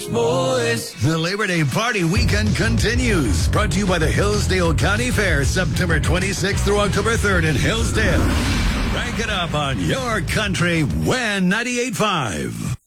Boys. The Labor Day party weekend continues. Brought to you by the Hillsdale County Fair, September 26th through October 3rd in Hillsdale. Rank it up on your country, WIN 98.5.